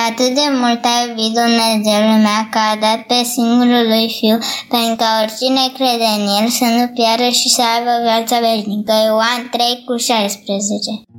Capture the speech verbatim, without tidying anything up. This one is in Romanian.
atât de mult a iubit Dumnezeu lumea că a dat pe singurul lui Fiu, pentru ca oricine crede în El să nu piară și să aibă viața veșnică. Ioan trei cu șaisprezece.